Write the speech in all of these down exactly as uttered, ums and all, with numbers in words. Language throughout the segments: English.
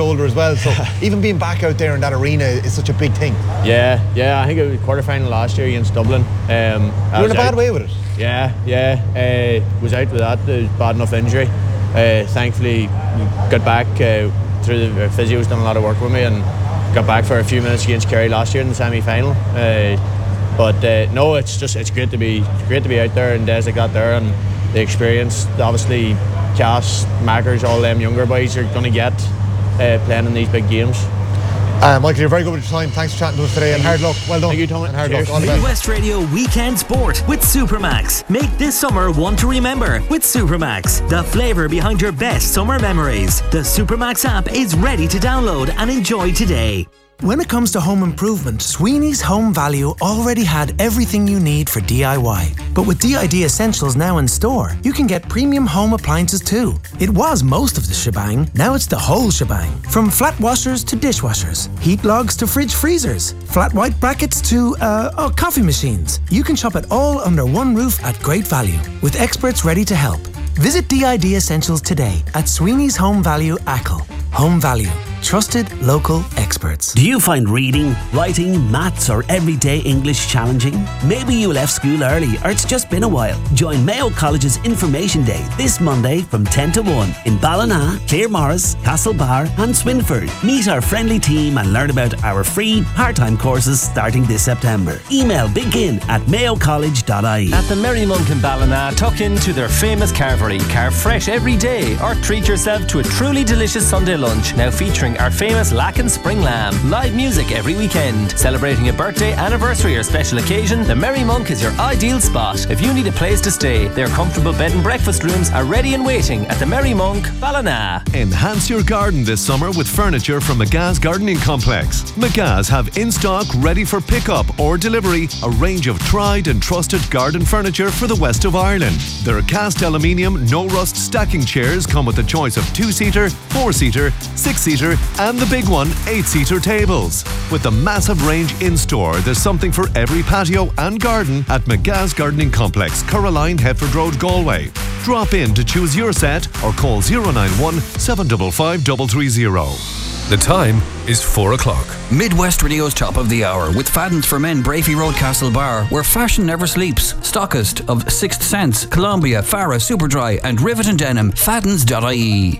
shoulder as well. So even being back out there in that arena is such a big thing. Yeah, yeah. I think it was quarter final last year against Dublin. Um, you were in a bad out, way with it. Yeah, yeah. Uh, was out with that. It was bad enough injury. Uh, thankfully, got back uh, through the uh, physio's done a lot of work with me and got back for a few minutes against Kerry last year in the semi-final. Uh, but uh, no, it's just it's great to be great to be out there and days like that there, and the experience. Obviously, Cass, Mackers, all them younger boys are going to get uh, playing in these big games. Uh, Michael, you're very good with your time. Thanks for chatting to us today, and hard luck. Well done. Thank you, Tommy. And hard Cheers. luck. All the best. Midwest Radio Weekend Sport with Supermax. Make this summer one to remember with Supermax, the flavour behind your best summer memories. The Supermax app is ready to download and enjoy today. When it comes to home improvement, Sweeney's Home Value already had everything you need for D I Y. But with D I D Essentials now in store, you can get premium home appliances too. It was most of the shebang, now it's the whole shebang. From flat washers to dishwashers, heat logs to fridge freezers, flat white brackets to, uh, oh, coffee machines. You can shop it all under one roof at great value, with experts ready to help. Visit D I D Essentials today at Sweeney's Home Value Achill. Home Value. Trusted local experts. Do you find reading, writing, maths or everyday English challenging? Maybe you left school early or it's just been a while. Join Mayo College's Information Day this Monday from ten to one in Ballina, Claremorris, Castlebar and Swinford. Meet our friendly team and learn about our free part-time courses starting this September. Email begin at mayo college dot I E. At the Merry Monk in Ballina, tuck into their famous carvery. Carve fresh every day or treat yourself to a truly delicious Sunday lunch, now featuring our famous Lacken Spring Lamb. Live music every weekend. Celebrating a birthday, anniversary or special occasion, the Merry Monk is your ideal spot. If you need a place to stay, their comfortable bed and breakfast rooms are ready and waiting at the Merry Monk, Ballina. Enhance your garden this summer with furniture from McGah's Gardening Complex. McGah's have in stock, ready for pickup or delivery, a range of tried and trusted garden furniture for the west of Ireland. Their cast aluminium, no rust stacking chairs come with a choice of two-seater, four-seater, six-seater and the big one, eight-seater tables. With the massive range in-store, there's something for every patio and garden at McGah's Gardening Complex, Coraline, Headford Road, Galway. Drop in to choose your set or call zero nine one, seven five five, three three zero. The time is four o'clock. Midwest Radio's Top of the Hour with Faddens for Men, Brafey Road, Castlebar, where fashion never sleeps. Stockist of Sixth Sense, Columbia, Farah, Superdry and Rivet and Denim. Faddens dot I E.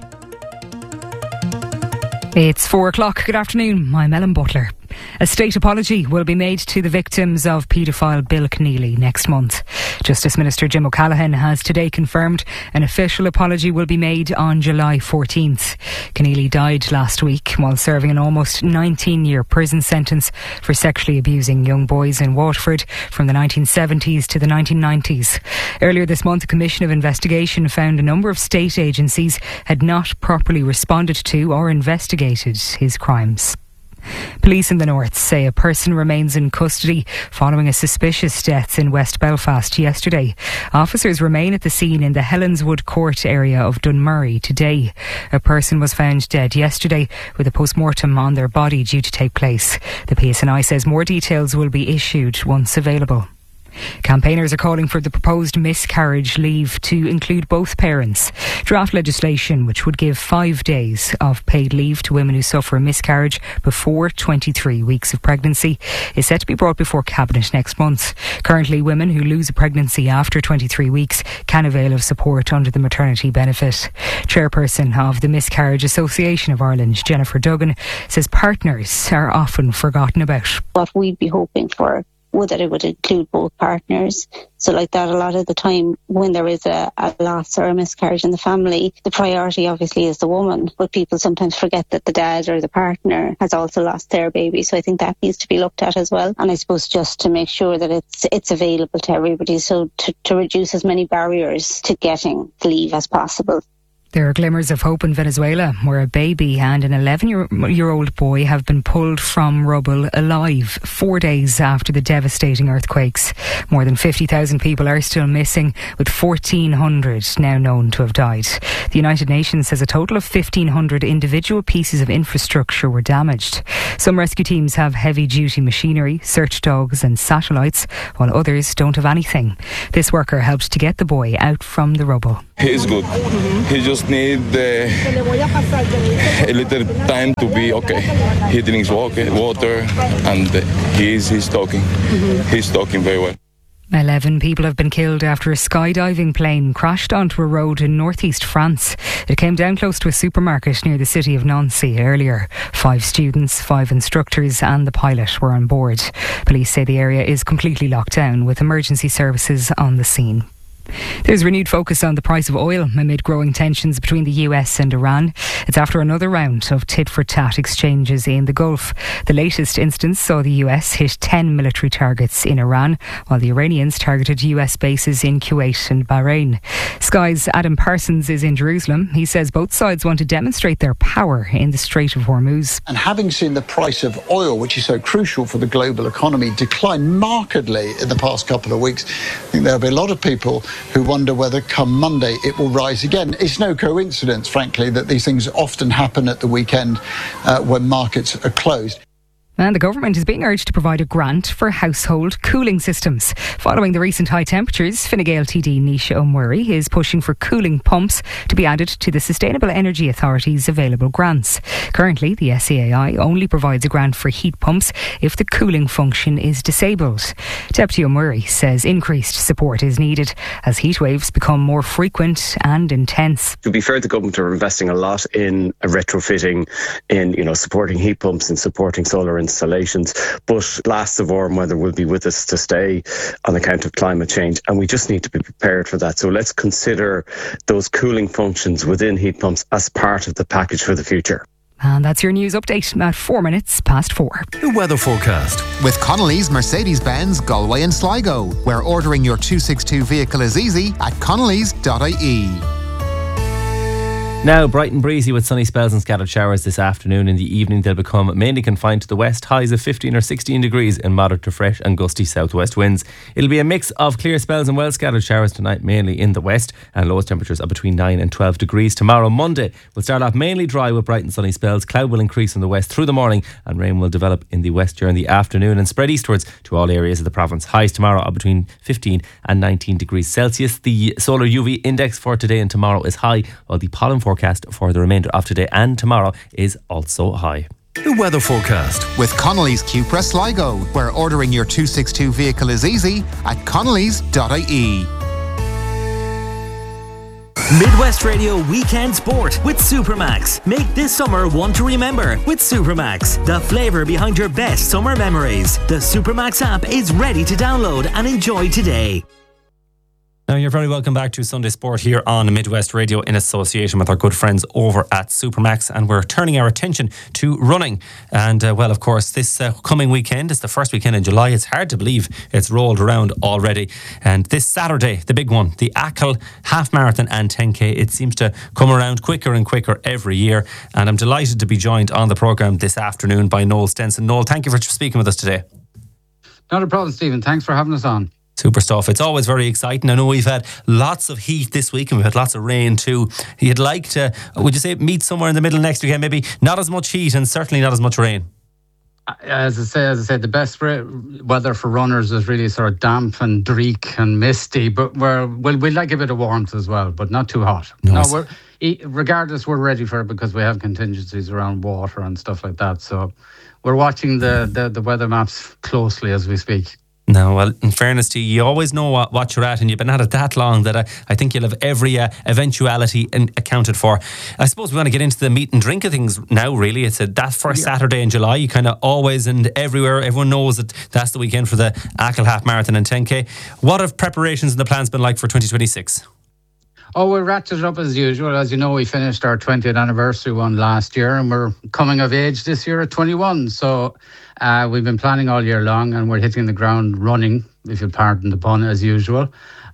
It's four o'clock. Good afternoon. I'm Ellen Butler. A state apology will be made to the victims of paedophile Bill Keneally next month. Justice Minister Jim O'Callaghan has today confirmed an official apology will be made on July fourteenth. Keneally died last week while serving an almost nineteen-year prison sentence for sexually abusing young boys in Waterford from the nineteen seventies to the nineteen nineties. Earlier this month, a commission of investigation found a number of state agencies had not properly responded to or investigated his crimes. Police in the north say a person remains in custody following a suspicious death in West Belfast yesterday. Officers remain at the scene in the Helenswood Court area of Dunmurry today. A person was found dead yesterday with a post-mortem on their body due to take place. The P S N I says more details will be issued once available. Campaigners are calling for the proposed miscarriage leave to include both parents. Draft legislation which would give five days of paid leave to women who suffer a miscarriage before twenty-three weeks of pregnancy is set to be brought before Cabinet next month. Currently, women who lose a pregnancy after twenty-three weeks can avail of support under the maternity benefit. Chairperson of the Miscarriage Association of Ireland, Jennifer Duggan, says partners are often forgotten about. What we'd be hoping for would that it would include both partners. So like that, a lot of the time when there is a, a loss or a miscarriage in the family, the priority obviously is the woman, but people sometimes forget that the dad or the partner has also lost their baby. So I think that needs to be looked at as well. And I suppose just to make sure that it's it's available to everybody, so to, to reduce as many barriers to getting leave as possible. There are glimmers of hope in Venezuela, where a baby and an eleven-year-old boy have been pulled from rubble alive four days after the devastating earthquakes. More than fifty thousand people are still missing, with fourteen hundred now known to have died. The United Nations says a total of fifteen hundred individual pieces of infrastructure were damaged. Some rescue teams have heavy-duty machinery, search dogs and satellites, while others don't have anything. This worker helped to get the boy out from the rubble. He's good. He just just need uh, a little time to be okay. He drinks water, water and he's, he's talking. Mm-hmm. He's talking very well. Eleven people have been killed after a skydiving plane crashed onto a road in northeast France. It came down close to a supermarket near the city of Nancy earlier. Five students, five instructors and the pilot were on board. Police say the area is completely locked down with emergency services on the scene. There's renewed focus on the price of oil amid growing tensions between the U S and Iran. It's after another round of tit-for-tat exchanges in the Gulf. The latest instance saw the U S hit ten military targets in Iran, while the Iranians targeted U S bases in Kuwait and Bahrain. Sky's Adam Parsons is in Jerusalem. He says both sides want to demonstrate their power in the Strait of Hormuz. And having seen the price of oil, which is so crucial for the global economy, decline markedly in the past couple of weeks, I think there'll be a lot of people who wonder whether come Monday it will rise again. It's no coincidence, frankly, that these things often happen at the weekend uh, when markets are closed. And the government is being urged to provide a grant for household cooling systems. Following the recent high temperatures, Fine Gael T D Naoise O'Murray is pushing for cooling pumps to be added to the Sustainable Energy Authority's available grants. Currently, the S E A I only provides a grant for heat pumps if the cooling function is disabled. Deputy O'Murray says increased support is needed as heat waves become more frequent and intense. To be fair, the government are investing a lot in retrofitting, in you know supporting heat pumps and supporting solar installations, but blasts of warm weather will be with us to stay on account of climate change, and we just need to be prepared for that. So let's consider those cooling functions within heat pumps as part of the package for the future. And that's your news update at four minutes past four. The weather forecast with Connolly's Mercedes-Benz Galway and Sligo, where ordering your two sixty-two vehicle is easy at connellys dot I E. Now, bright and breezy with sunny spells and scattered showers this afternoon. In the evening, they'll become mainly confined to the west. Highs of fifteen or sixteen degrees and moderate to fresh and gusty southwest winds. It'll be a mix of clear spells and well scattered showers tonight, mainly in the west, and lowest temperatures are between nine and twelve degrees. Tomorrow, Monday, will start off mainly dry with bright and sunny spells. Cloud will increase in the west through the morning, and rain will develop in the west during the afternoon and spread eastwards to all areas of the province. Highs tomorrow are between fifteen and nineteen degrees Celsius. The solar U V index for today and tomorrow is high, while the pollen forecast for the remainder of today and tomorrow is also high. The weather forecast with Connolly's Cupra Sligo, where ordering your two sixty-two vehicle is easy at connellys dot I E. Midwest Radio Weekend Sport with Supermax. Make this summer one to remember with Supermax, the flavour behind your best summer memories. The Supermax app is ready to download and enjoy today. Now, you're very welcome back to Sunday Sport here on Midwest Radio in association with our good friends over at Supermax, and we're turning our attention to running. And uh, well, of course, this uh, coming weekend is the first weekend in July. It's hard to believe it's rolled around already. And this Saturday, the big one, the Achill Half Marathon and ten K, it seems to come around quicker and quicker every year. And I'm delighted to be joined on the programme this afternoon by Noel Stenson. Noel, thank you for speaking with us today. Not a problem, Stephen. Thanks for having us on. Super stuff. It's always very exciting. I know we've had lots of heat this week and we've had lots of rain too. You'd like to, would you say, meet somewhere in the middle next weekend? Maybe not as much heat and certainly not as much rain. As I say, as I said, the best weather for runners is really sort of damp and dreek and misty. But we're well, we like a bit of warmth as well, but not too hot. Nice. No, we're regardless, we're ready for it because we have contingencies around water and stuff like that. So we're watching the the, the weather maps closely as we speak. No, well, in fairness to you, you always know what, what you're at, and you've been at it that long that I, I think you'll have every uh, eventuality in, accounted for. I suppose we want to get into the meat and drink of things now, really. It's a, that first yeah. Saturday in July. You kind of always and everywhere, everyone knows that that's the weekend for the Achill Half Marathon and ten K. What have preparations and the plans been like for twenty twenty-six? Oh, we wrapped it up as usual. As you know, we finished our twentieth anniversary one last year, and we're coming of age this year at twenty-one. So uh, we've been planning all year long, and we're hitting the ground running, if you'll pardon the pun, as usual.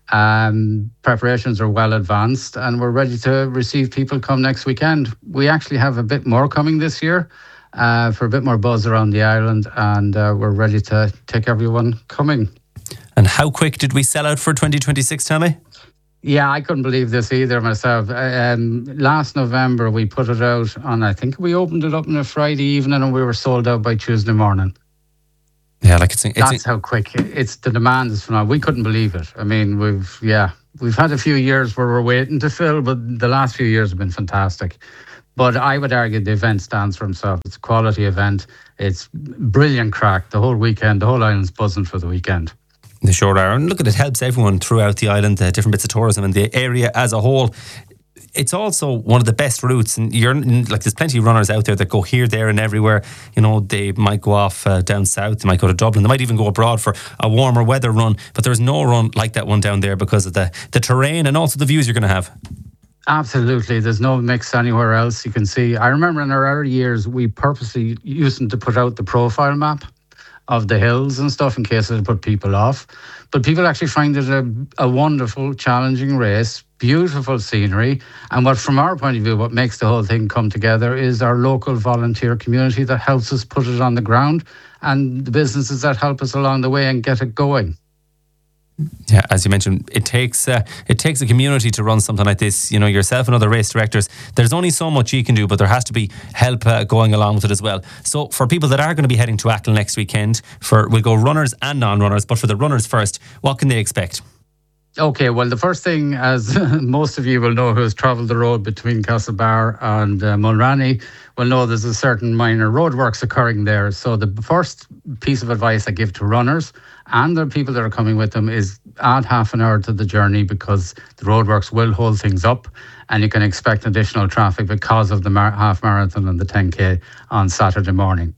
Um, preparations are well advanced, and we're ready to receive people come next weekend. We actually have a bit more coming this year uh, for a bit more buzz around the island, and uh, we're ready to take everyone coming. And how quick did we sell out for twenty twenty-six, Tommy? Yeah, I couldn't believe this either myself. Um, last November, we put it out on, I think we opened it up on a Friday evening and we were sold out by Tuesday morning. Yeah, like it's... it's That's how quick. It's the demand is phenomenal. We couldn't believe it. I mean, we've, yeah, We've had a few years where we're waiting to fill, but the last few years have been fantastic. But I would argue the event stands for himself. It's a quality event. It's brilliant crack the whole weekend. The whole island's buzzing for the weekend. The sure are. And look, it helps everyone throughout the island, uh, different bits of tourism and the area as a whole. It's also one of the best routes, and you're like there's plenty of runners out there that go here, there, and everywhere. You know, they might go off uh, down south, they might go to Dublin, they might even go abroad for a warmer weather run. But there's no run like that one down there because of the the terrain and also the views you're going to have. Absolutely. There's no mix anywhere else you can see. I remember in our early years, we purposely used to put out the profile map of the hills and stuff in case it put people off. But people actually find it a, a wonderful, challenging race, beautiful scenery. And what, from our point of view, what makes the whole thing come together is our local volunteer community that helps us put it on the ground and the businesses that help us along the way and get it going. Yeah, as you mentioned, it takes uh, it takes a community to run something like this. You know, yourself and other race directors, there's only so much you can do, but there has to be help uh, going along with it as well. So for people that are going to be heading to Achill next weekend, for we'll go runners and non-runners, but for the runners first, what can they expect? Okay, well, the first thing, as most of you will know who has travelled the road between Castlebar and uh, Mulranny, will know there's a certain minor roadworks occurring there. So the first piece of advice I give to runners and the people that are coming with them is add half an hour to the journey, because the roadworks will hold things up and you can expect additional traffic because of the mar- half marathon and the ten K on Saturday morning.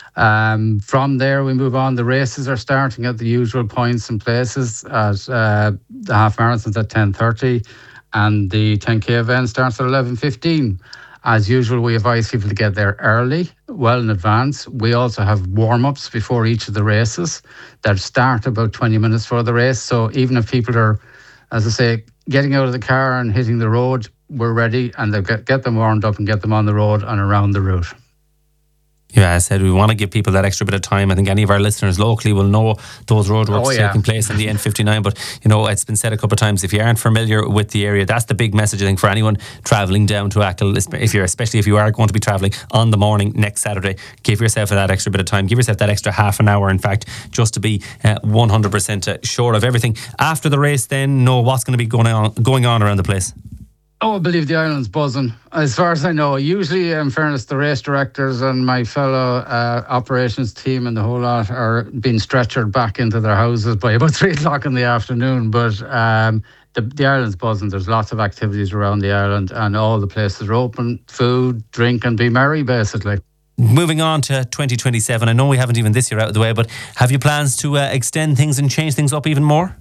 Um, from there, we move on. The races are starting at the usual points and places. At uh, the half marathon's at ten thirty, and the ten K event starts at eleven fifteen. As usual, we advise people to get there early, well in advance. We also have warm-ups before each of the races that start about twenty minutes before the race. So even if people are, as I say, getting out of the car and hitting the road, we're ready, and they get, get them warmed up and get them on the road and around the route. Yeah, I said we want to give people that extra bit of time. I think any of our listeners locally will know those roadworks oh, yeah. taking place on the N fifty-nine. But, you know, it's been said a couple of times, if you aren't familiar with the area, that's the big message, I think, for anyone travelling down to Achill, if you're, especially if you are going to be travelling on the morning next Saturday. Give yourself that extra bit of time. Give yourself that extra half an hour, in fact, just to be uh, one hundred percent sure of everything. After the race, then, know what's going to be going on, going on around the place. Oh, I believe the island's buzzing. As far as I know, usually, in fairness, the race directors and my fellow uh, operations team and the whole lot are being stretchered back into their houses by about three o'clock in the afternoon. But um, the, the island's buzzing. There's lots of activities around the island, and all the places are open. Food, drink, and be merry, basically. Moving on to twenty twenty-seven, I know we haven't even this year out of the way, but have you plans to uh, extend things and change things up even more?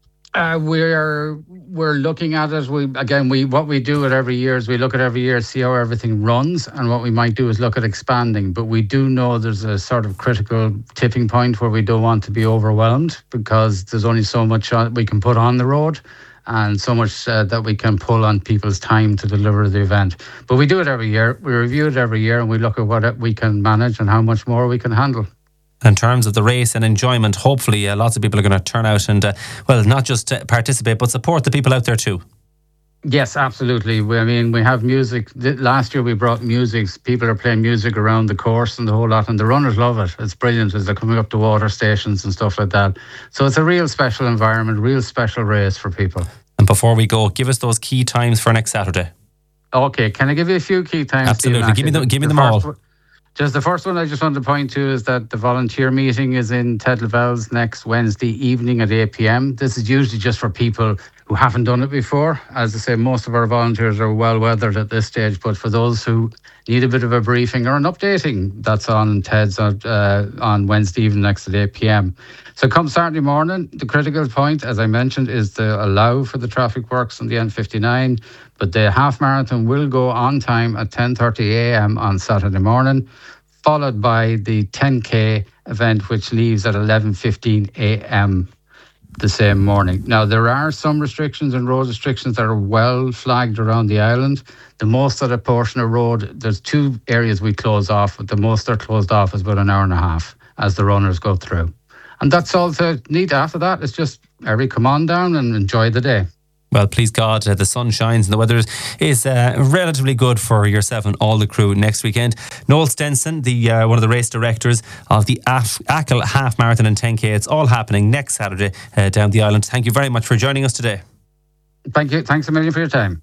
Uh, we're we're looking at it. We again, we what we do it every year is we look at every year, see how everything runs, and what we might do is look at expanding. But we do know there's a sort of critical tipping point where we don't want to be overwhelmed, because there's only so much we can put on the road, and so much uh, that we can pull on people's time to deliver the event. But we do it every year. We review it every year, and we look at what we can manage and how much more we can handle. In terms of the race and enjoyment, hopefully uh, lots of people are going to turn out and, uh, well, not just uh, participate, but support the people out there too. Yes, absolutely. We, I mean, we have music. Last year we brought music. People are playing music around the course and the whole lot, and the runners love it. It's brilliant as they're coming up to water stations and stuff like that. So it's a real special environment, real special race for people. And before we go, give us those key times for next Saturday. Okay, can I give you a few key times? Absolutely. Give me, the, give me the them all. One, Just the first one I just want to point to is that the volunteer meeting is in Ted Lavelles next Wednesday evening at eight p.m. This is usually just for people who haven't done it before. As I say, most of our volunteers are well weathered at this stage, but for those who need a bit of a briefing or an updating, that's on Ted's uh, on Wednesday evening next at eight p.m. So come Saturday morning, the critical point, as I mentioned, is to allow for the traffic works on the N fifty-nine, but the half marathon will go on time at ten thirty a.m. on Saturday morning, followed by the ten K event, which leaves at eleven fifteen a.m. the same morning. Now, there are some restrictions and road restrictions that are well flagged around the island. The most of the portion of road, there's two areas we close off, but the most they're closed off is about an hour and a half as the runners go through. And that's all to need. After that, it's just every come on down and enjoy the day. Well, please God, uh, the sun shines and the weather is uh, relatively good for yourself and all the crew next weekend. Noel Stenson, the uh, one of the race directors of the Af- Achill Half Marathon and ten K. It's all happening next Saturday uh, down the island. Thank you very much for joining us today. Thank you. Thanks a million for your time.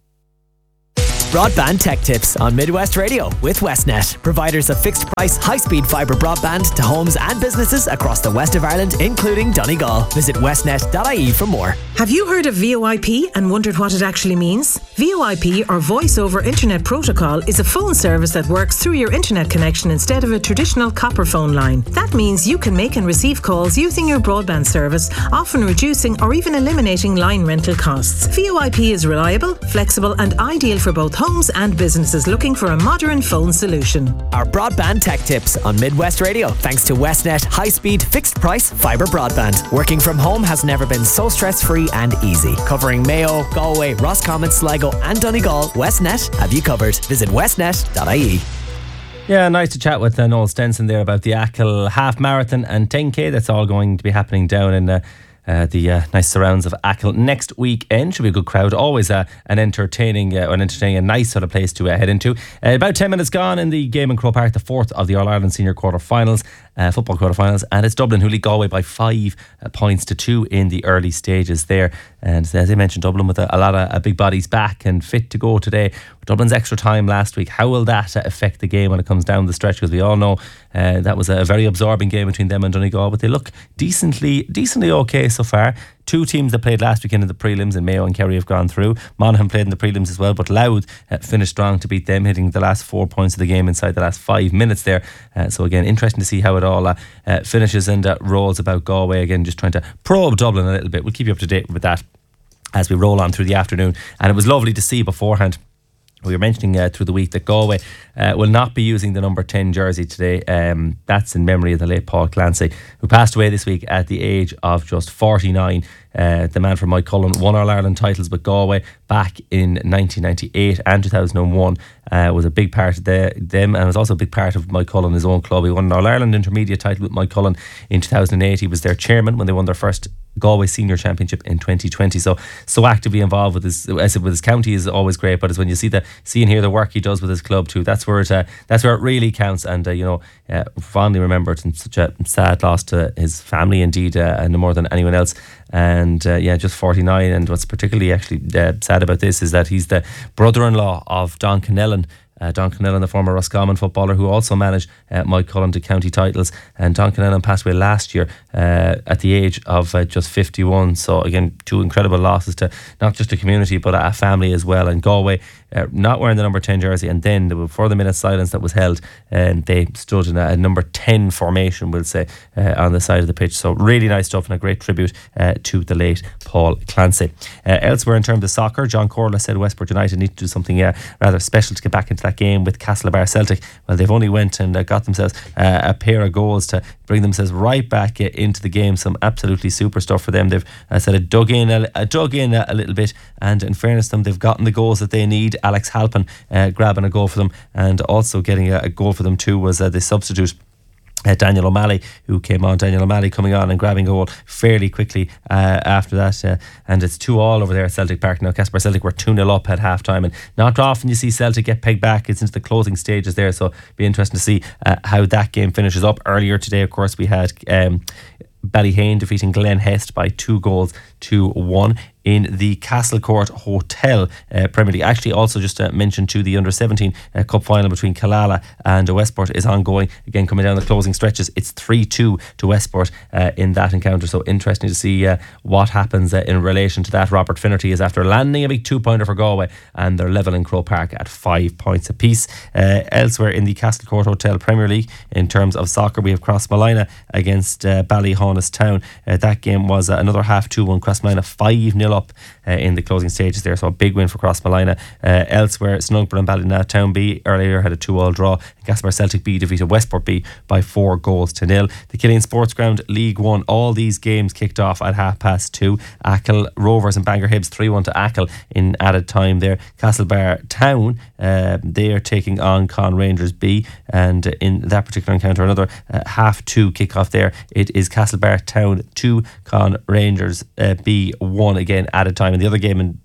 Broadband Tech Tips on Midwest Radio with Westnet, providers of fixed price, high speed fibre broadband to homes and businesses across the west of Ireland, including Donegal. Visit westnet dot I E for more. Have you heard of V O I P and wondered what it actually means? V O I P, or Voice over Internet Protocol, is a phone service that works through your internet connection instead of a traditional copper phone line. That means you can make and receive calls using your broadband service, often reducing or even eliminating line rental costs. V O I P is reliable, flexible and ideal for both homes and businesses looking for a modern phone solution. Our Broadband Tech Tips on Midwest Radio, thanks to Westnet high-speed, fixed-price fibre broadband. Working from home has never been so stress-free and easy. Covering Mayo, Galway, Roscommon, Sligo and Donegal, Westnet have you covered. Visit westnet dot I E. Yeah, nice to chat with uh, Noel Stenson there about the Achill Half Marathon and ten K. That's all going to be happening down in uh, Uh, the uh, nice surrounds of Achill next weekend. Should be a good crowd. Always uh, an entertaining, uh, an entertaining, a nice sort of place to uh, head into. Uh, about ten minutes gone in the game in Croke Park, the fourth of the All Ireland Senior Quarter-Finals, uh, football quarter-finals, and it's Dublin who lead Galway by five uh, points to two in the early stages there. And as I mentioned, Dublin with a, a lot of uh, big bodies back and fit to go today. With Dublin's extra time last week, how will that uh, affect the game when it comes down the stretch? Because we all know uh, that was a very absorbing game between them and Donegal, but they look decently, decently okay so far. Two teams that played last weekend in the prelims, and Mayo and Kerry have gone through. Monaghan played in the prelims as well, but Louth uh, finished strong to beat them, hitting the last four points of the game inside the last five minutes there. Uh, so again, interesting to see how it all uh, uh, finishes and uh, rolls about Galway. Again, just trying to probe Dublin a little bit. We'll keep you up to date with that as we roll on through the afternoon. And it was lovely to see beforehand. We were mentioning uh, through the week that Galway uh, will not be using the number ten jersey today. Um, that's in memory of the late Paul Clancy, who passed away this week at the age of just forty-nine. Uh, the man from Mike Cullen won All Ireland titles with Galway back in nineteen ninety-eight and two thousand one. Uh, was a big part of the, them, and was also a big part of Mike Cullen, his own club. He won an All Ireland intermediate title with Mike Cullen in two thousand eight. He was their chairman when they won their first Galway Senior Championship in twenty twenty. So so actively involved with his, as I said, with his county is always great. But it's when you see the see and hear the work he does with his club too. That's where it uh, that's where it really counts. And uh, you know, uh, fondly remembered, and such a sad loss to his family indeed, uh, and more than anyone else. And uh, yeah, just forty-nine. And what's particularly actually uh, sad about this is that he's the brother-in-law of Don Connellan. Uh, Don Connellan, the former Roscommon footballer who also managed uh, Mike Cullen to county titles. And Don Connellan passed away last year uh, at the age of uh, just fifty-one. So again, two incredible losses to not just a community but a family as well. And Galway uh, not wearing the number ten jersey, and then there was four the minute silence that was held, and they stood in a, a number ten formation, we'll say, uh, on the side of the pitch. So really nice stuff, and a great tribute uh, to the late Paul Clancy. Uh, elsewhere in terms of soccer, John Corla said Westport United need to do something uh, rather special to get back into that game with Castlebar Celtic. Well, they've only went and uh, got themselves uh, a pair of goals to bring themselves right back uh, into the game. Some absolutely super stuff for them. They've uh, said it dug in a, a dug in a, a little bit, and in fairness to them, they've gotten the goals that they need. Alex Halpin uh, grabbing a goal for them, and also getting a, a goal for them too was uh, the substitute Uh, Daniel O'Malley, who came on. Daniel O'Malley coming on and grabbing a goal fairly quickly uh, after that. Uh, and it's two all over there at Celtic Park now. Castlebar Celtic were two nil up at half time, and not often you see Celtic get pegged back. It's into the closing stages there, so it'll be interesting to see uh, how that game finishes up. Earlier today, of course, we had um, Ballyhane defeating Glen Hest by two goals to one in the Castlecourt Hotel uh, Premier League. Actually, also just uh, mentioned to the under seventeen uh, cup final between Killala and Westport is ongoing. Again, coming down the closing stretches, it's three two to Westport uh, in that encounter. So interesting to see uh, what happens uh, in relation to that. Robert Finnerty is after landing a big two-pointer for Galway, and they're level in Croke Park at five points apiece. Uh, elsewhere in the Castlecourt Hotel Premier League, in terms of soccer, we have Crossmolina against uh, Ballyhonus Town. Uh, that game was uh, another half two one. Crossmolina five nil up uh, in the closing stages there, so a big win for Crossmolina. Uh, elsewhere, Snugburn and Ballynastown B earlier had a two all draw. Castlebar Celtic B defeated Westport B by four goals to nil. The Killeen Sports Ground League One, all these games kicked off at half past two. Achill Rovers and Bangor Hibs three one to Achill in added time there. Castlebar Town, uh, they are taking on Con Rangers B, and in that particular encounter, another uh, half two kick-off there. It is Castlebar Town two, Con Rangers uh, B one, again added time. And the other game in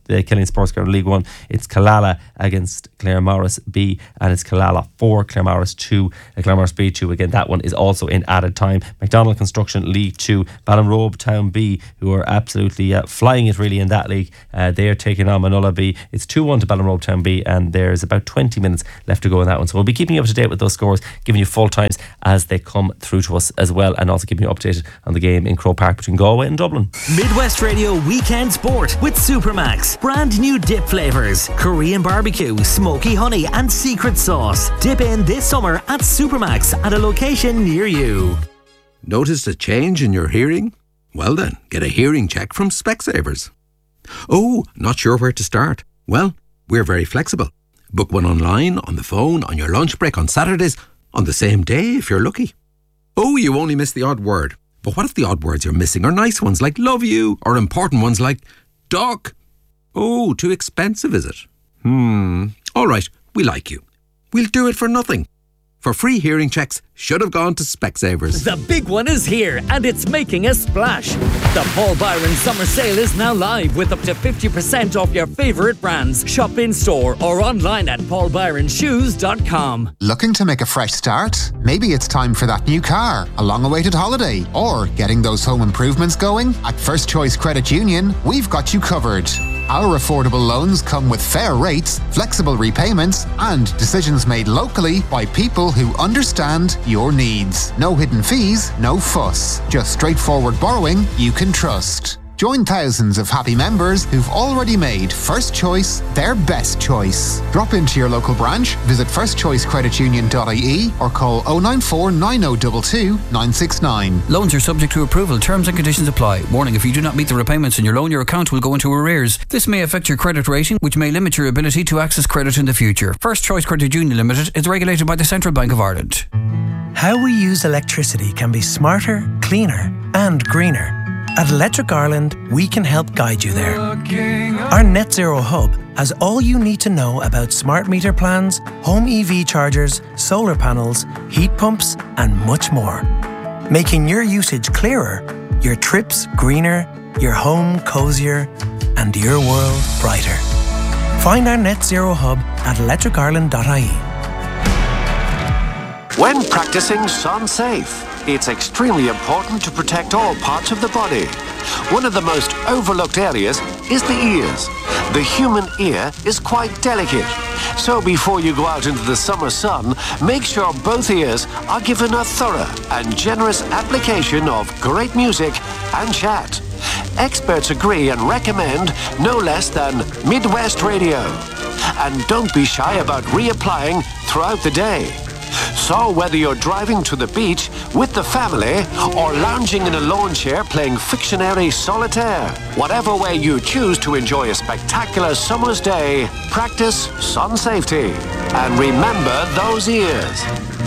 the Killeen Sports Ground League One. It's Killala against Claremorris B, and it's Killala four, Claremorris two, uh, Claremorris B two. Again, that one is also in added time. McDonald Construction League Two, Ballinrobe Town B, who are absolutely uh, flying it really in that league. Uh, they are taking on Manola B. It's two one to Ballinrobe Town B, and there's about twenty minutes left to go in that one. So we'll be keeping you up to date with those scores, giving you full times as they come through to us as well, and also keeping you updated on the game in Croke Park between Galway and Dublin. Midwest Radio Weekend Sport with Supermax. Brand new dip flavours, Korean barbecue, smoky honey and secret sauce. Dip in this summer at Supermax at a location near you. Noticed a change in your hearing? Well then, get a hearing check from Specsavers. Oh, not sure where to start? Well, we're very flexible. Book one online, on the phone, on your lunch break, on Saturdays, on the same day if you're lucky. Oh, you only missed the odd word. But what if the odd words you're missing are nice ones like love you, or important ones like duck? Oh, too expensive, is it? Hmm. All right, we like you. We'll do it for nothing. For free hearing checks, should have gone to Specsavers. The big one is here, and it's making a splash. The Paul Byron Summer Sale is now live with up to fifty percent off your favourite brands. Shop in store or online at paul byron shoes dot com. Looking to make a fresh start? Maybe it's time for that new car, a long-awaited holiday, or getting those home improvements going? At First Choice Credit Union, we've got you covered. Our affordable loans come with fair rates, flexible repayments, and decisions made locally by people who understand your needs. No hidden fees, no fuss. Just straightforward borrowing you can trust. Join thousands of happy members who've already made First Choice their best choice. Drop into your local branch, visit first choice credit union dot I E or call oh nine four nine oh two two nine six nine. Loans are subject to approval. Terms and conditions apply. Warning, if you do not meet the repayments in your loan, your account will go into arrears. This may affect your credit rating, which may limit your ability to access credit in the future. First Choice Credit Union Limited is regulated by the Central Bank of Ireland. How we use electricity can be smarter, cleaner and greener. At Electric Ireland, we can help guide you there. Our Net Zero Hub has all you need to know about smart meter plans, home E V chargers, solar panels, heat pumps and much more. Making your usage clearer, your trips greener, your home cosier and your world brighter. Find our Net Zero Hub at electric ireland dot I E. When practicing Sun Safe, it's extremely important to protect all parts of the body. One of the most overlooked areas is the ears. The human ear is quite delicate. So before you go out into the summer sun, make sure both ears are given a thorough and generous application of great music and chat. Experts agree and recommend no less than Midwest Radio. And don't be shy about reapplying throughout the day. So whether you're driving to the beach with the family or lounging in a lawn chair playing Fictionary Solitaire, whatever way you choose to enjoy a spectacular summer's day, practice sun safety. And remember those ears.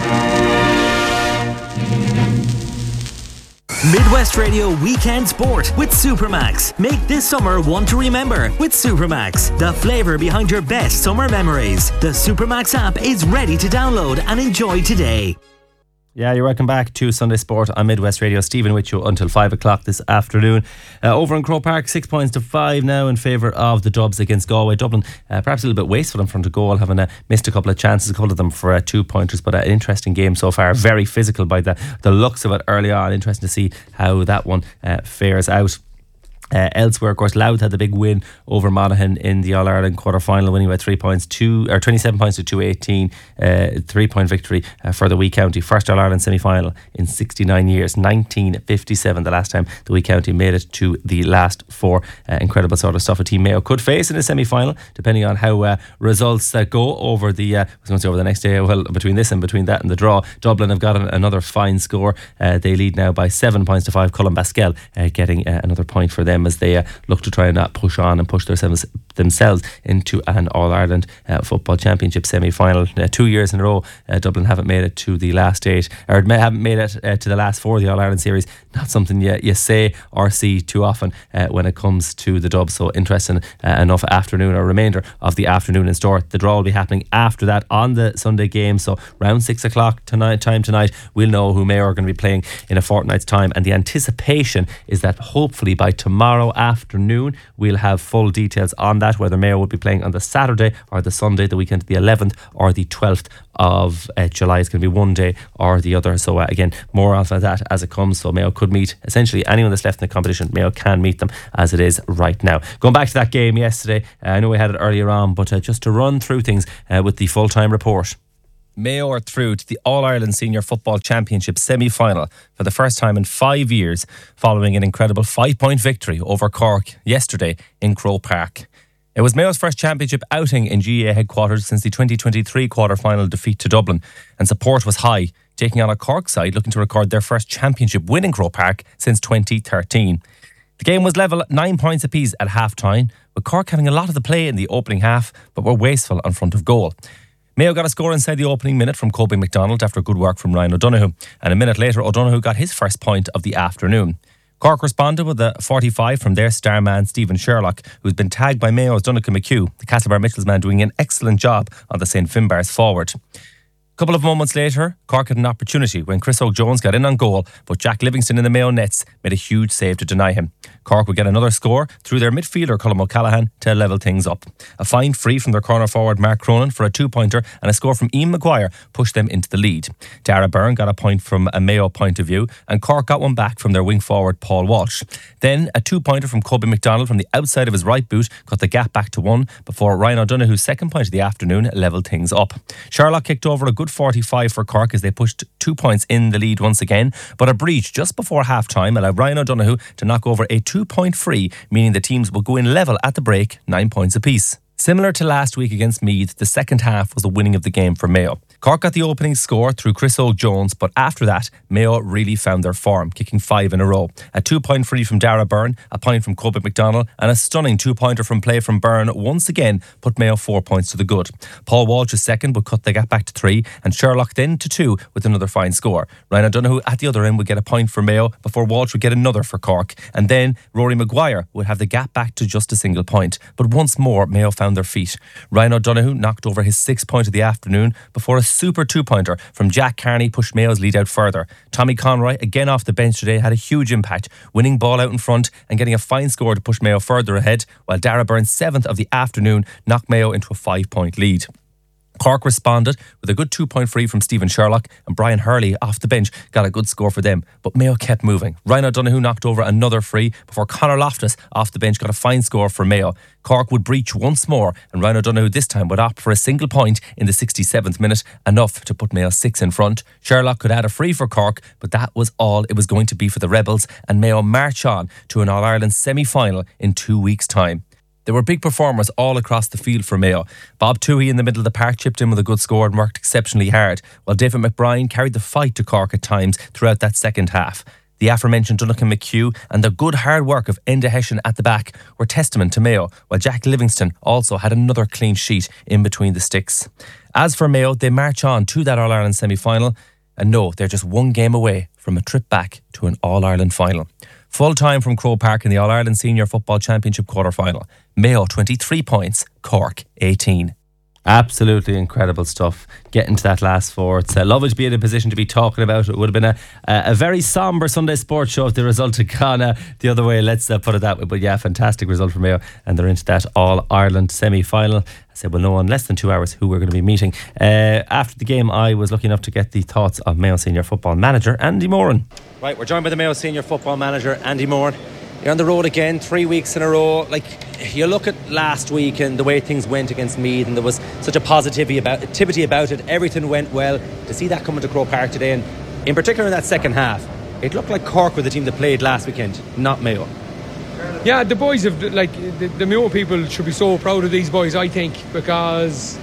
Midwest Radio Weekend Sport with Supermax. Make this summer one to remember with Supermax, the flavour behind your best summer memories. The Supermax app is ready to download and enjoy today. Yeah, you're welcome back to Sunday Sport on Midwest Radio. Stephen with you until five o'clock this afternoon. Uh, over in Croke Park, six points to five now in favour of the Dubs against Galway. Dublin, uh, perhaps a little bit wasteful in front of goal, having uh, missed a couple of chances, a couple of them for uh, two pointers, but uh, an interesting game so far. Very physical by the, the looks of it early on. Interesting to see how that one uh, fares out. Uh, elsewhere, of course, Louth had the big win over Monaghan in the All-Ireland quarter-final, winning by three points, two or twenty-seven points to two eighteen. Uh, three-point victory uh, for the Wee County. First All-Ireland semi-final in sixty-nine years. nineteen fifty-seven, the last time the Wee County made it to the last four. Uh, incredible sort of stuff a Team Mayo could face in a semi-final, depending on how uh, results uh, go over the. Uh, I was going to say over the next day. Well, between this and between that and the draw, Dublin have got an, another fine score. Uh, they lead now by seven points to five. Cullen Baskell uh, getting uh, another point for them as they uh, look to try and uh, push on and push themselves themselves into an All-Ireland uh, Football Championship semi-final. Uh, two years in a row, uh, Dublin haven't made it to the last eight, or haven't made it uh, to the last four of the All-Ireland series. Not something you, you say or see too often uh, when it comes to the Dubs. So interesting uh, enough afternoon, or remainder of the afternoon in store. The draw will be happening after that on the Sunday game. So around six o'clock tonight, time tonight, we'll know who Mayo are going to be playing in a fortnight's time. And the anticipation is that hopefully by tomorrow afternoon we'll have full details on that. that, whether Mayo would be playing on the Saturday or the Sunday, the weekend of the eleventh or the twelfth of uh, July. It's going to be one day or the other. So uh, again, more of that as it comes. So Mayo could meet essentially anyone that's left in the competition. Mayo can meet them as it is right now. Going back to that game yesterday, uh, I know we had it earlier on, but uh, just to run through things uh, with the full-time report. Mayo are through to the All-Ireland Senior Football Championship semi-final for the first time in five years, following an incredible five-point victory over Cork yesterday in Croke Park. It was Mayo's first championship outing in G A A headquarters since the twenty twenty-three quarter-final defeat to Dublin, and support was high, taking on a Cork side looking to record their first championship win in Croke Park since twenty thirteen. The game was level at nine points apiece at half-time, with Cork having a lot of the play in the opening half, but were wasteful in front of goal. Mayo got a score inside the opening minute from Kobe McDonald after good work from Ryan O'Donoghue, and a minute later O'Donoghue got his first point of the afternoon. Cork responded with a forty-five from their star man Stephen Sherlock, who's been tagged by Mayo's Donnchadh McHugh, the Castlebar Mitchells man, doing an excellent job on the Saint Finbarrs forward. A couple of moments later, Cork had an opportunity when Chris O'Jones got in on goal, but Jack Livingston in the Mayo nets made a huge save to deny him. Cork would get another score through their midfielder Colm O'Callaghan to level things up. A fine free from their corner forward Mark Cronin for a two-pointer and a score from Ian Maguire pushed them into the lead. Dara Byrne got a point from a Mayo point of view, and Cork got one back from their wing forward Paul Walsh. Then a two-pointer from Kobe McDonald from the outside of his right boot cut the gap back to one before Ryan O'Donoghue's second point of the afternoon levelled things up. Sherlock kicked over a good forty-five for Cork as they pushed two points in the lead once again, but a breach just before half-time allowed Ryan O'Donoghue to knock over a two-point free, meaning the teams will go in level at the break, nine points apiece. Similar to last week against Meath, the second half was the winning of the game for Mayo. Cork got the opening score through Chris O'Jones, but after that, Mayo really found their form, kicking five in a row. A two-point free from Dara Byrne, a point from Kobe McDonald, and a stunning two-pointer from play from Byrne once again put Mayo four points to the good. Paul Walsh's second would cut the gap back to three, and Sherlock then to two with another fine score. Ryan O'Donoghue at the other end would get a point for Mayo before Walsh would get another for Cork, and then Rory Maguire would have the gap back to just a single point. But once more, Mayo found their feet. Ryan O'Donoghue knocked over his sixth point of the afternoon before a super two-pointer from Jack Carney pushed Mayo's lead out further. Tommy Conroy, again off the bench today, had a huge impact, winning ball out in front and getting a fine score to push Mayo further ahead, while Dara Byrne's seventh of the afternoon knocked Mayo into a five-point lead. Cork responded with a good two-point free from Stephen Sherlock, and Brian Hurley off the bench got a good score for them, but Mayo kept moving. Ryan O'Donoghue knocked over another free before Conor Loftus off the bench got a fine score for Mayo. Cork would breach once more, and Ryan O'Donoghue this time would opt for a single point in the sixty-seventh minute, enough to put Mayo six in front. Sherlock could add a free for Cork, but that was all it was going to be for the Rebels, and Mayo march on to an All-Ireland semi-final in two weeks' time. There were big performers all across the field for Mayo. Bob Toohey in the middle of the park chipped in with a good score and worked exceptionally hard, while David McBride carried the fight to Cork at times throughout that second half. The aforementioned Donnchadh McHugh and the good hard work of Enda Hession at the back were testament to Mayo, while Jack Livingston also had another clean sheet in between the sticks. As for Mayo, they march on to that All-Ireland semi-final, and no, they're just one game away from a trip back to an All-Ireland final. Full time from Croke Park in the All-Ireland Senior Football Championship quarter-final. Mayo twenty-three points, Cork eighteen. Absolutely incredible stuff. Getting to that last four. It's uh, lovely to be in a position to be talking about it. It would have been a, a very sombre Sunday sports show if the result had gone uh, the other way. Let's uh, put it that way. But yeah, fantastic result for Mayo, and they're into that All-Ireland semi-final. I said we'll know in less than two hours who we're going to be meeting. Uh, after the game, I was lucky enough to get the thoughts of Mayo Senior Football manager Andy Moran. Right, we're joined by the Mayo Senior Football manager Andy Moran. You're on the road again, three weeks in a row. Like, you look at last week and the way things went against Meath, and there was such a positivity about, activity about it. Everything went well. To see that coming to Croke Park today, and in particular in that second half, it looked like Cork were the team that played last weekend, not Mayo. Yeah, the boys have, like, the, the Mayo people should be so proud of these boys, I think, because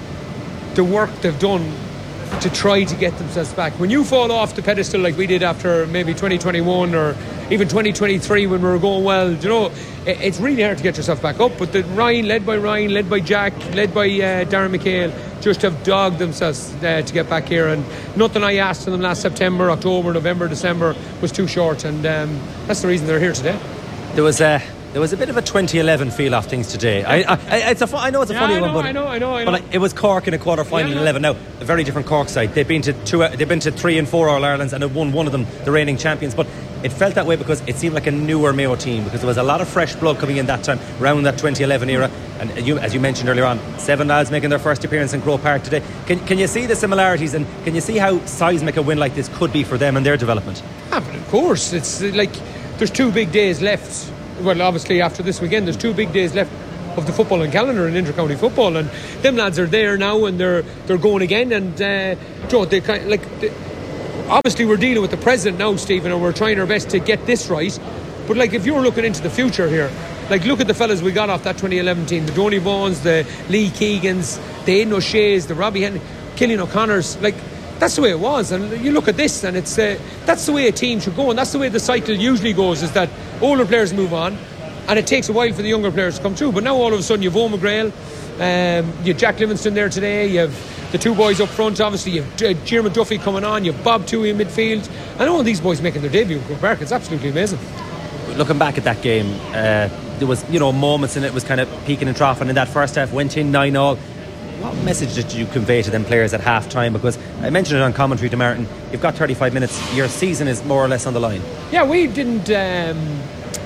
the work they've done to try to get themselves back. When you fall off the pedestal like we did after maybe twenty twenty-one or even twenty twenty-three when we were going well, you know, it, it's really hard to get yourself back up. But the Ryan, led by Ryan, led by Jack, led by uh, Darren McHale, just have dogged themselves uh, to get back here, and nothing I asked of them last September, October, November, December was too short, and um, that's the reason they're here today. There was a There was a bit of a twenty eleven feel off things today. I, I, it's a fu- I know it's a yeah, funny I know, one, but I know, I know, I know. But like, it was Cork in a quarter final yeah, in eleven. Now, a very different Cork side. They've been to two. They've been to three and four All Irelands and have won one of them, the reigning champions. But it felt that way because it seemed like a newer Mayo team, because there was a lot of fresh blood coming in that time, around that twenty eleven era. And you, as you mentioned earlier on, seven lads making their first appearance in Grove Park today. Can, can you see the similarities, and can you see how seismic a win like this could be for them and their development? Yeah, but of course, it's like there's two big days left. Well, obviously after this weekend, there's two big days left of the footballing calendar in inter-county football, and them lads are there now and they're they're going again. And uh, Joe, they kind of, like they, obviously we're dealing with the present now, Stephen, and we're trying our best to get this right. But like if you're looking into the future here, like look at the fellas we got off that twenty eleven team, the Donny Vaughans, the Lee Keegans, the Aidan O'Shea's, the Robbie Henry, Killian O'Connor's. Like that's the way it was. And you look at this and it's uh, that's the way a team should go, and that's the way the cycle usually goes, is that older players move on and it takes a while for the younger players to come through. But now all of a sudden you've Owen McGrail, um, you have Jack Livingston there today, you have the two boys up front, obviously you have uh, Jim McDuffie coming on, you have Bob Toohey in midfield, and all these boys making their debut in Grove Park. It's absolutely amazing. Looking back at that game, uh, there was, you know, moments in it was kind of peaking and troughing in that first half, went in nine all. What message did you convey to them players at half time? Because I mentioned it on commentary to Martin, you've got thirty-five minutes, your season is more or less on the line. Yeah, we didn't um,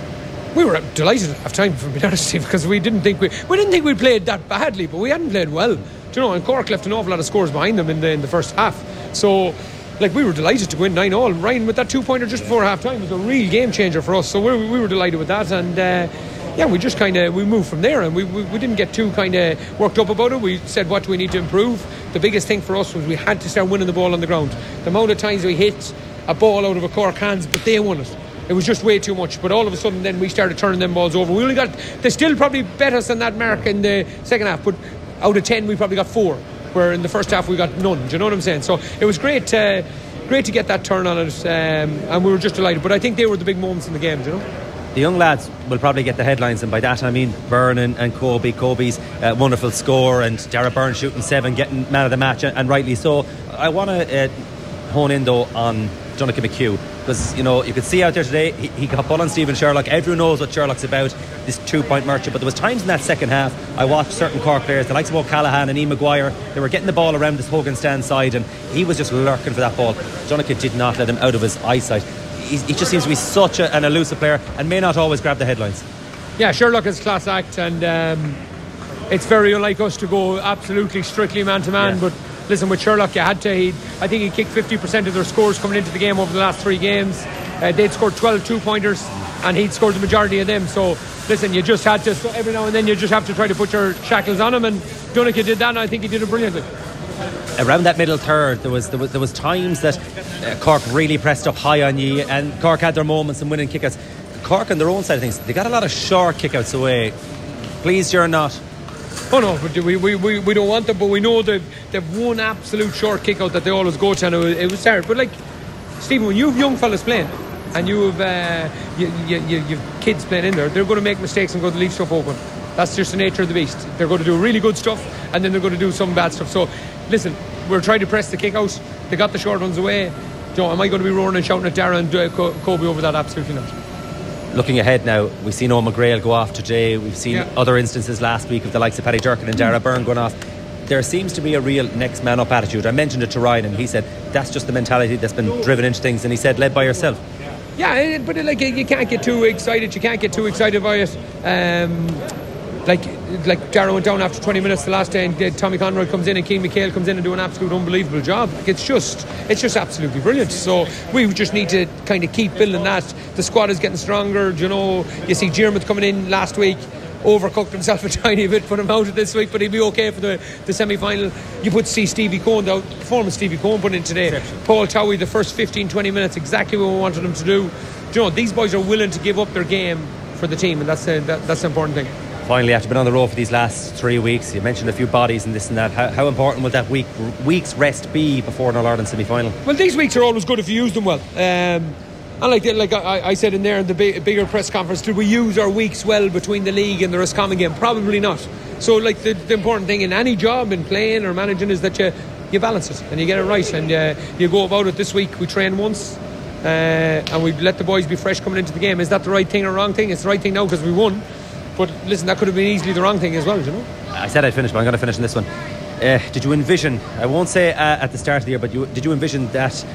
we were delighted at half time, for being honest, because we didn't think we we didn't think we played that badly, but we hadn't played well. Do you know, and Cork left an awful lot of scores behind them in the in the first half. So like we were delighted to win nine all. Ryan with that two pointer just before half time was a real game changer for us. So we, we were delighted with that, and uh, yeah, we just kind of we moved from there, and we, we, we didn't get too kind of worked up about it. We said, what do we need to improve? The biggest thing for us was we had to start winning the ball on the ground. The amount of times we hit a ball out of a Cork hands, but they won it. It was just way too much. But all of a sudden then we started turning them balls over. We only got, they still probably bet us than that mark in the second half, but out of ten we probably got four, where in the first half we got none. Do you know what I'm saying? So it was great uh, great to get that turn on it, um, and we were just delighted. But I think they were the big moments in the game, do you know? The young lads will probably get the headlines, and by that I mean Byrne and, and Kobe. Kobe's uh, wonderful score, and Dara Byrne shooting seven, getting man of the match, and, and rightly so. I want to uh, hone in though on Donnacha McHugh, because you know you could see out there today he, he got ball on Stephen Sherlock. Everyone knows what Sherlock's about, this two point merchant, but there was times in that second half I watched certain Cork players, the likes of O'Callaghan and Ian Maguire, they were getting the ball around this Hogan stand side, and he was just lurking for that ball. Donnacha did not let him out of his eyesight. He, he just seems to be such a, an elusive player and may not always grab the headlines. Yeah, Sherlock is class act, and um, it's very unlike us to go absolutely strictly man to man, but listen, with Sherlock you had to, he, I think he kicked fifty percent of their scores coming into the game over the last three games. Uh, they'd scored twelve two-pointers and he'd scored the majority of them. So listen, you just had to, so every now and then you just have to try to put your shackles on him, and Donnacha did that, and I think he did it brilliantly. Around that middle third there was there was, there was times that uh, Cork really pressed up high on you, and Cork had their moments in winning kickouts. Cork on their own side of things, they got a lot of short kickouts away. Pleased you're not? Oh no, but we, we, we, we don't want them, but we know that they've one absolute short kick out that they always go to, and it was, it was hard. But like Stephen, when you have young fellas playing and you have uh, you, you, you, you have kids playing in there, they're going to make mistakes and go to leave stuff open. That's just the nature of the beast. They're going to do really good stuff and then they're going to do some bad stuff. So listen, we're trying to press the kick out. They got the short ones away. You know, am I going to be roaring and shouting at Dara and uh, Kobe over that? Absolutely not. Looking ahead now, we've seen Owen McGrail go off today. We've seen Yeah. other instances last week of the likes of Paddy Durkin and Dara Byrne going off. There seems to be a real next man up attitude. I mentioned it to Ryan and he said that's just the mentality that's been driven into things, and he said led by yourself. Yeah, but like you can't get too excited. You can't get too excited by it. Um, like like Dara went down after twenty minutes the last day, and Tommy Conroy comes in and Keane McHale comes in and do an absolute unbelievable job. Like it's just it's just absolutely brilliant. So we just need to kind of keep building that. The squad is getting stronger. You know, you see Jeremy coming in last week, overcooked himself a tiny bit, put him out of this week, but he'll be okay for the, the semi-final. You put see Stevie Cohen, the performance Stevie Cohen put in today. Paul Towie, the first fifteen twenty minutes, exactly what we wanted him to do. You know, these boys are willing to give up their game for the team, and that's a, that, that's the important thing. Finally, after being on the road for these last three weeks, you mentioned a few bodies and this and that. How, how important will that week week's rest be before an All-Ireland semi-final? Well, these weeks are always good if you use them well. Um, and like like I, I said in there in the big, bigger press conference, did we use our weeks well between the league and the Roscommon game? Probably not. So like the, the important thing in any job, in playing or managing, is that you you balance it and you get it right, and uh, you go about it. This week we train once, uh, and we let the boys be fresh coming into the game. Is that the right thing or wrong thing? It's the right thing now because we won. But listen, that could have been easily the wrong thing as well, you know. I said I'd finish, but I'm going to finish in this one. Uh, did you envision, I won't say uh, at the start of the year, but you, did you envision that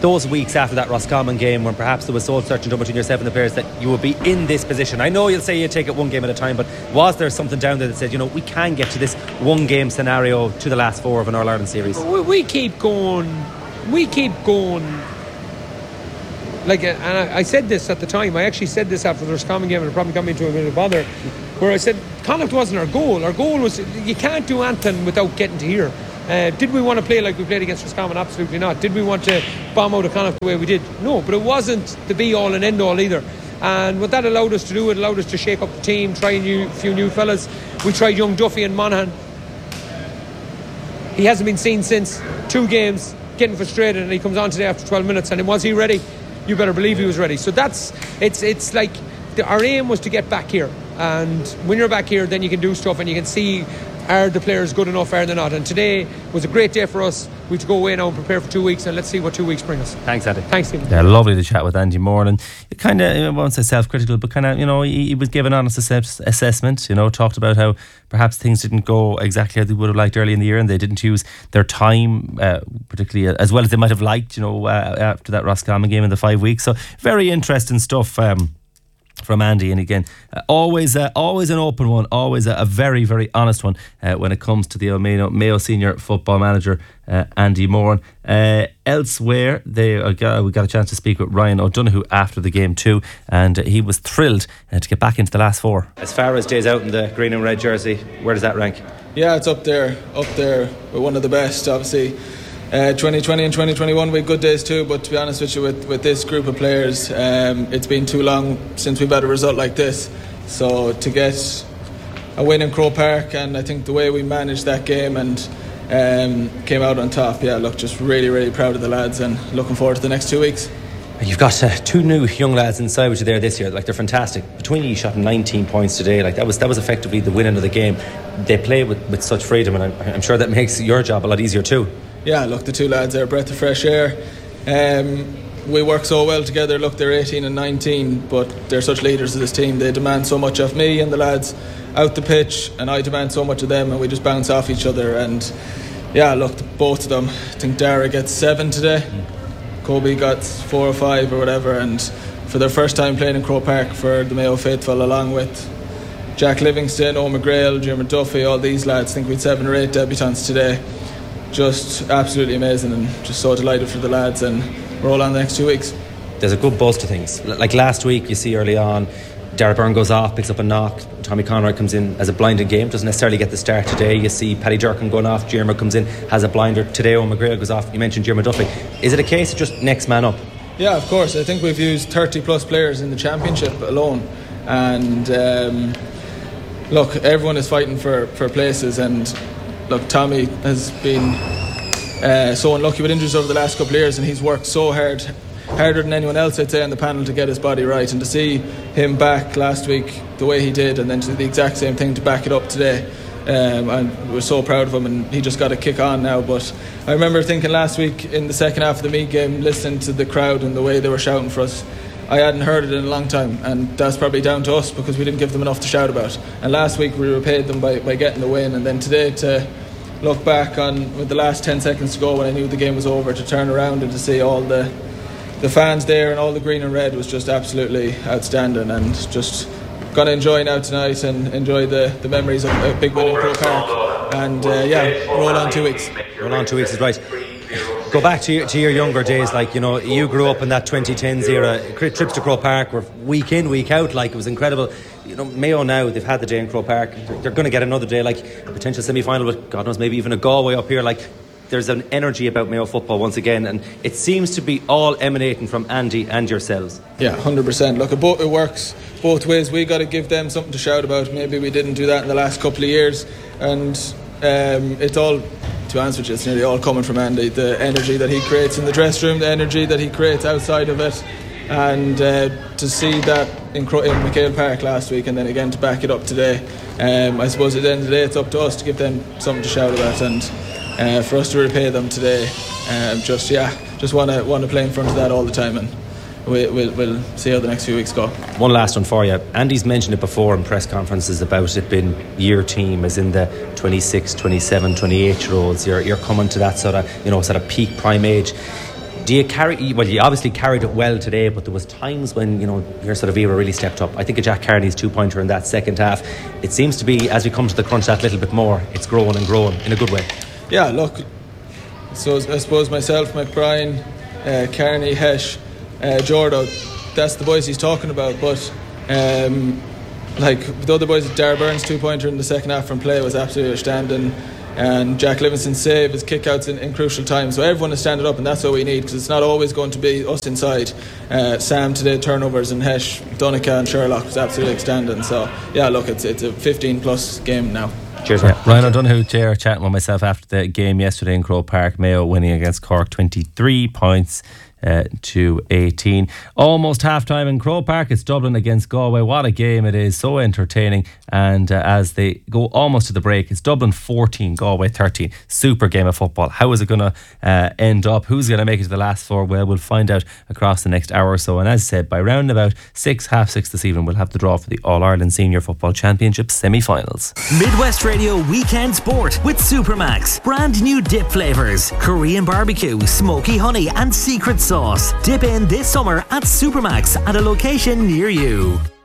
those weeks after that Roscommon game when perhaps there was soul searching done between yourself and the players that you would be in this position? I know you'll say you take it one game at a time, but was there something down there that said, you know, we can get to this one game scenario to the last four of an All-Ireland series? We, we keep going we keep going like, and I, I said this at the time. I actually said this after the Roscommon game, and it probably got me into a bit of bother, where I said Connacht wasn't our goal. Our goal was, you can't do anything without getting to here. Uh, did we want to play like we played against Roscommon? Absolutely not. Did we want to bomb out of Connacht the way we did? No, but it wasn't the be-all and end-all either. And what that allowed us to do, it allowed us to shake up the team, try a new, few new fellas. We tried young Duffy and Monaghan. He hasn't been seen since. Two games, getting frustrated, and he comes on today after twelve minutes. And was he ready? You better believe he was ready. So that's, it's it's like, the, our aim was to get back here. And when you're back here, then you can do stuff and you can see, are the players good enough, are they not? And today was a great day for us. We have to go away now and prepare for two weeks, and let's see what two weeks bring us. Thanks, Andy. Thanks, Stephen. Yeah, lovely to chat with Andy Moran. And kind of, I won't say self-critical, but kind of, you know, he, he was given honest assess- assessment, you know, talked about how perhaps things didn't go exactly how they would have liked early in the year, and they didn't use their time, uh, particularly as well as they might have liked, you know, uh, after that Roscommon game in the five weeks. So very interesting stuff. Um, from Andy, and again, uh, always uh, always an open one, always a, a very, very honest one uh, when it comes to the Mayo, Mayo senior football manager, uh, Andy Moran. Uh, elsewhere, they uh, got, we got a chance to speak with Ryan O'Donoghue after the game too, and uh, he was thrilled uh, to get back into the last four. As far as days out in the green and red jersey, where does that rank? Yeah, it's up there, up there with one of the best, obviously. Uh, twenty twenty and twenty twenty-one we had good days too, but to be honest with you, with, with this group of players, um, it's been too long since we've had a result like this. So to get a win in Croke Park, and I think the way we managed that game and um, came out on top, yeah, look, just really, really proud of the lads and looking forward to the next two weeks. You've got uh, two new young lads inside with you there this year. Like, they're fantastic. Between you, you shot nineteen points today. Like, that was that was effectively the winning of the game. They play with, with such freedom, and I'm, I'm sure that makes your job a lot easier too. Yeah, look, the two lads are a breath of fresh air. Um, we work so well together. Look, they're eighteen and nineteen, but they're such leaders of this team. They demand so much of me and the lads out the pitch, and I demand so much of them, and we just bounce off each other. And yeah, look, both of them. I think Dara gets seven today. Mm. Kobe got four or five or whatever, and for their first time playing in Croke Park for the Mayo faithful, along with Jack Livingston, Omer Grail, Jim Duffy, all these lads. I think we had seven or eight debutants today. Just absolutely amazing, and just so delighted for the lads, and we're all on the next two weeks. There's a good buzz to things. Like last week, you see early on, Darragh Byrne goes off, picks up a knock. Tommy Conroy comes in as a blinded game, doesn't necessarily get the start today. You see Paddy Durkin going off, Jeremy comes in, has a blinder. Today, Omer Grail goes off. You mentioned Jeremy Duffy. Is it a case of just next man up? Yeah, of course. I think we've used thirty plus players in the championship alone, and um, look, everyone is fighting for, for places, and look, Tommy has been uh, so unlucky with injuries over the last couple of years, and he's worked so hard, harder than anyone else, I'd say, on the panel to get his body right. And to see him back last week the way he did, and then to do the exact same thing to back it up today, um, and we're so proud of him, and he just got to kick on now. But I remember thinking last week in the second half of the Meath game, listening to the crowd and the way they were shouting for us, I hadn't heard it in a long time, and that's probably down to us because we didn't give them enough to shout about. And last week we repaid them by, by getting the win, and then today to look back on with the last ten seconds to go when I knew the game was over, to turn around and to see all the the fans there and all the green and red was just absolutely outstanding, and just going to enjoy now tonight and enjoy the, the memories of a big win in Croke Park. And uh, yeah, roll on two weeks. Roll on two weeks is right. Go back to your, to your younger days, like, you know, you grew up in that twenty tens era. Trips to Croke Park were week in, week out, like, it was incredible. You know, Mayo now, they've had the day in Croke Park. They're, they're going to get another day, like a potential semi-final with, God knows, maybe even a Galway up here. Like, there's an energy about Mayo football once again, and it seems to be all emanating from Andy and yourselves. Yeah, one hundred percent. Look, it, bo- it works both ways. We got to give them something to shout about. Maybe we didn't do that in the last couple of years, and um, it's all, to be honest with you, it's nearly all coming from Andy. The energy that he creates in the dressing room, the energy that he creates outside of it, and uh, to see that in, Cro- in McHale Park last week, and then again to back it up today, um, I suppose at the end of the day it's up to us to give them something to shout about, and uh, for us to repay them today. Um, just yeah, just want to want to play in front of that all the time, and we, we'll, we'll see how the next few weeks go. One last one for you. Andy's mentioned it before in press conferences about it being your team, as in the twenty-six, twenty-seven, twenty-eight year olds. You're, you're coming to that sort of, you know, sort of peak prime age. Do you carry? Well, you obviously carried it well today, but there was times when, you know, your sort of era really stepped up. I think of Jack Carney's two-pointer in that second half. It seems to be, as we come to the crunch that little bit more, it's growing and growing in a good way. Yeah, look, so I suppose myself, McBrien, uh, Carney, Hesh, uh, Jordo, that's the boys he's talking about. But um, like the other boys, Dar Burns' two-pointer in the second half from play was absolutely outstanding. And Jack Livingston's save, his kickouts in, in crucial times. So everyone is standing up, and that's what we need, because it's not always going to be us inside. Uh, Sam today, turnovers, and Hesh, Donica and Sherlock was absolutely outstanding. So yeah, look, it's it's a fifteen plus game now. Cheers, yeah. Ryan O'Donoghue, Chair, chatting with myself after the game yesterday in Croke Park. Mayo winning against Cork twenty-three points uh, to eighteen. Almost half time in Croke Park. It's Dublin against Galway. What a game it is, so entertaining. And uh, as they go almost to the break, it's Dublin fourteen, Galway thirteen. Super game of football. How is it going to uh, end up? Who's going to make it to the last four? Well, we'll find out across the next hour or so. And as I said, by round about six, half six this evening, we'll have the draw for the All-Ireland Senior Football Championship semi-finals. Midwest Radio Weekend Sport with Supermax. Brand new dip flavours: Korean barbecue, smoky honey and secret sauce. Dip in this summer at Supermax at a location near you.